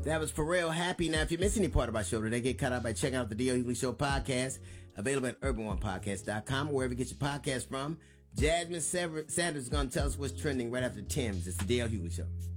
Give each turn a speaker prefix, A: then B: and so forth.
A: That was Pharrell Happy. Now, if you miss any part of our show today, get caught up by checking out the D.L. Hughley Show podcast, available at urban1podcast.com or wherever you get your podcast from. Jasmine Sanders is going to tell us what's trending right after Tim's. It's the D.L. Hughley Show.